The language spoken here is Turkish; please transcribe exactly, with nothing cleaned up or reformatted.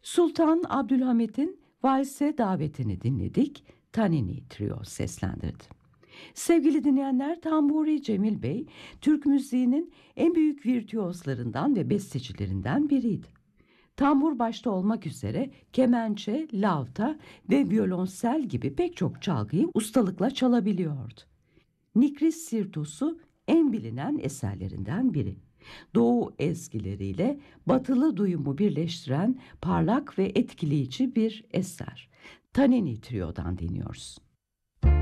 Sultan Abdülhamid'in valse davetini dinledik. Tanini Trio seslendirdi. Sevgili dinleyenler, Tamburi Cemil Bey, Türk müziğinin en büyük virtüozlarından ve bestecilerinden biriydi. Tambur başta olmak üzere kemençe, lavta ve violonsel gibi pek çok çalgıyı ustalıkla çalabiliyordu. Nikris Sirtus'u en bilinen eserlerinden biri. Doğu ezgileriyle batılı duyumu birleştiren parlak ve etkileyici bir eser. Tanini Trio'dan dinliyoruz.